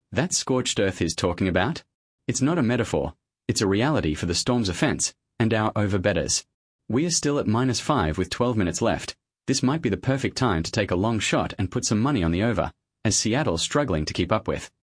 That scorched earth he's talking about? It's not a metaphor. It's a reality for the Storm's offense and our overbetters. We are still at -5 with 12 minutes left. This might be the perfect time to take a long shot and put some money on the over, as Seattle's struggling to keep up with.